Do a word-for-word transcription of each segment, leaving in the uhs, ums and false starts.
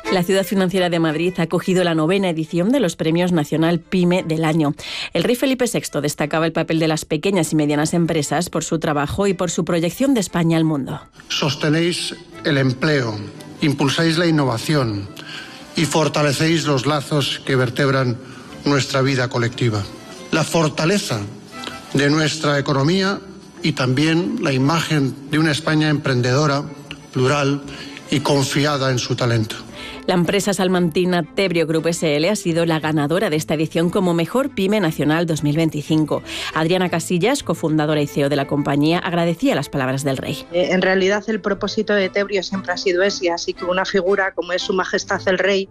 La Ciudad Financiera de Madrid ha acogido la novena edición de los Premios Nacional PYME del año. El rey Felipe sexto destacaba el papel de las pequeñas y medianas empresas por su trabajo y por su proyección de España al mundo. Sostenéis el empleo, impulsáis la innovación y fortalecéis los lazos que vertebran nuestra vida colectiva. La fortaleza de nuestra economía y también la imagen de una España emprendedora, plural y confiada en su talento. La empresa salmantina Tebrio Group S L ha sido la ganadora de esta edición como Mejor PYME Nacional dos mil veinticinco. Adriana Casillas, cofundadora y C E O de la compañía, agradecía las palabras del rey. Eh, en realidad el propósito de Tebrio siempre ha sido ese, así que una figura como es Su Majestad el Rey,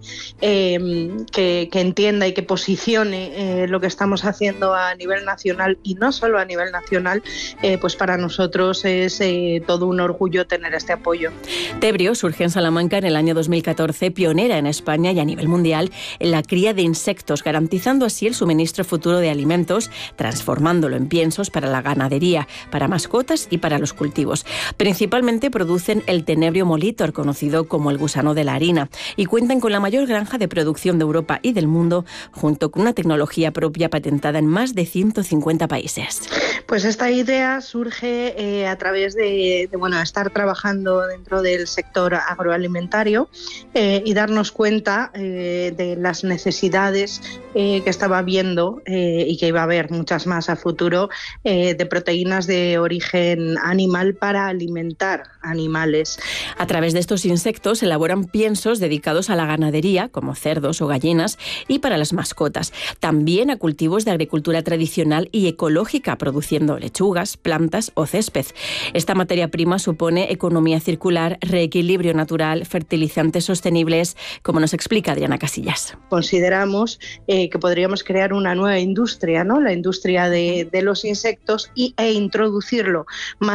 eh, que, que entienda y que posicione eh, lo que estamos haciendo a nivel nacional y no solo a nivel nacional, eh, pues para nosotros es eh, todo un orgullo tener este apoyo. Tebrio surge en Salamanca en el año dos mil catorce, pionera en España y a nivel mundial en la cría de insectos, garantizando así el suministro futuro de alimentos, transformándolo en piensos para la ganadería, para mascotas y para los cultivos. Principalmente producen el Tenebrio molitor, conocido como el gusano de la harina, y cuentan con la mayor granja de producción de Europa y del mundo, junto con una tecnología propia patentada en más de ciento cincuenta países. Pues esta idea surge eh, a través de, de bueno, estar trabajando dentro del sector agroalimentario eh, y darnos cuenta eh, de las necesidades eh, que estaba habiendo eh, y que iba a haber muchas más a futuro eh, de proteínas de origen animal para alimentar animales. A través de estos insectos se elaboran piensos dedicados a la ganadería, como cerdos o gallinas, y para las mascotas. También a cultivos de agricultura tradicional y ecológica, produciendo lechugas, plantas o césped. Esta materia prima supone economía circular, reequilibrio natural, fertilizantes sostenibles, como nos explica Adriana Casillas. Consideramos eh, que podríamos crear una nueva industria, ¿no? La industria de, de los insectos y, e introducirlo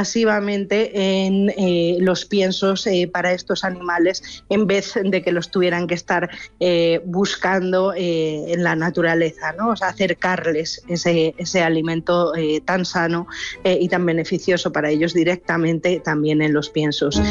masivamente en eh, los piensos eh, para estos animales, en vez de que los tuvieran que estar eh, buscando eh, en la naturaleza, ¿no? O sea, acercarles ese, ese alimento eh, tan sano eh, y tan beneficioso para ellos directamente también en los piensos.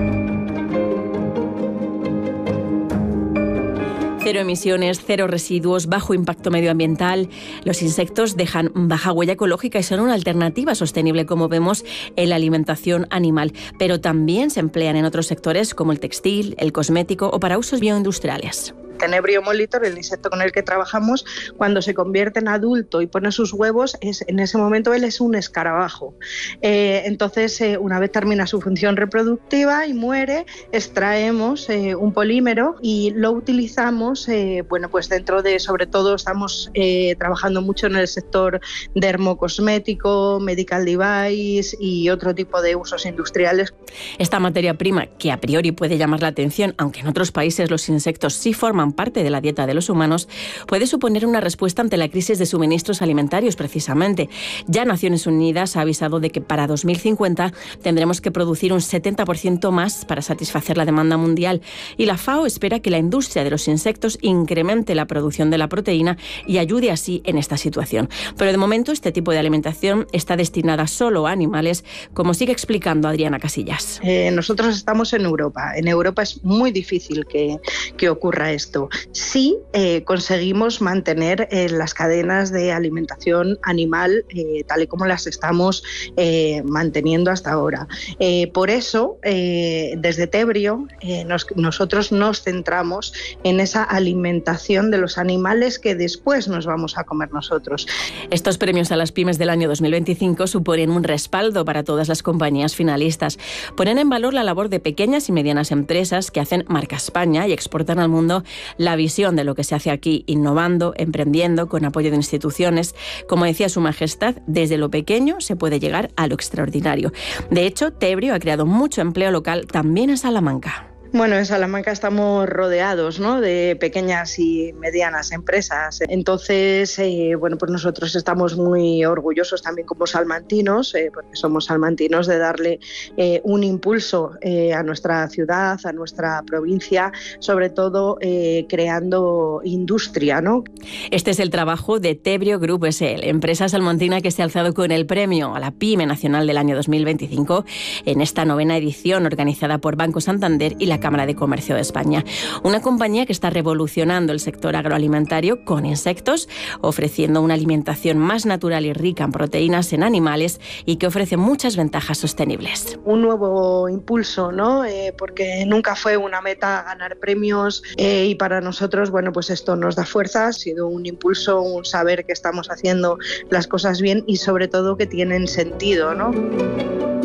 Cero emisiones, cero residuos, bajo impacto medioambiental. Los insectos dejan baja huella ecológica y son una alternativa sostenible, como vemos, en la alimentación animal. Pero también se emplean en otros sectores como el textil, el cosmético o para usos bioindustriales. Tenebrio molitor, el insecto con el que trabajamos, cuando se convierte en adulto y pone sus huevos, es, en ese momento él es un escarabajo. Eh, entonces, eh, una vez termina su función reproductiva y muere, extraemos eh, un polímero y lo utilizamos, eh, bueno, pues dentro de, sobre todo, estamos eh, trabajando mucho en el sector dermocosmético, medical device y otro tipo de usos industriales. Esta materia prima, que a priori puede llamar la atención, aunque en otros países los insectos sí forman parte de la dieta de los humanos, puede suponer una respuesta ante la crisis de suministros alimentarios, precisamente. Ya Naciones Unidas ha avisado de que para dos mil cincuenta tendremos que producir un setenta por ciento más para satisfacer la demanda mundial, y la FAO espera que la industria de los insectos incremente la producción de la proteína y ayude así en esta situación. Pero de momento este tipo de alimentación está destinada solo a animales, como sigue explicando Adriana Casillas. Eh, nosotros estamos en Europa. En Europa es muy difícil que, que ocurra esto. Si eh, conseguimos mantener eh, las cadenas de alimentación animal eh, tal y como las estamos eh, manteniendo hasta ahora. Eh, por eso, eh, desde Tebrio, eh, nos, nosotros nos centramos en esa alimentación de los animales que después nos vamos a comer nosotros. Estos premios a las pymes del año dos mil veinticinco suponen un respaldo para todas las compañías finalistas. Ponen en valor la labor de pequeñas y medianas empresas que hacen marca España y exportan al mundo la visión de lo que se hace aquí, innovando, emprendiendo, con apoyo de instituciones. Como decía Su Majestad, desde lo pequeño se puede llegar a lo extraordinario. De hecho, Tebrio ha creado mucho empleo local también en Salamanca. Bueno, en Salamanca estamos rodeados, ¿no?, de pequeñas y medianas empresas. Entonces, eh, bueno, pues nosotros estamos muy orgullosos también como salmantinos, eh, porque somos salmantinos, de darle eh, un impulso eh, a nuestra ciudad, a nuestra provincia, sobre todo eh, creando industria, ¿no? Este es el trabajo de Tebrio Group S L, empresa salmantina que se ha alzado con el premio a la PYME Nacional del año dos mil veinticinco en esta novena edición organizada por Banco Santander y la Cámara de Comercio de España. Una compañía que está revolucionando el sector agroalimentario con insectos, ofreciendo una alimentación más natural y rica en proteínas en animales y que ofrece muchas ventajas sostenibles. Un nuevo impulso, ¿no? Eh, porque nunca fue una meta ganar premios eh, y para nosotros, bueno, pues esto nos da fuerza, ha sido un impulso, un saber que estamos haciendo las cosas bien y sobre todo que tienen sentido, ¿no?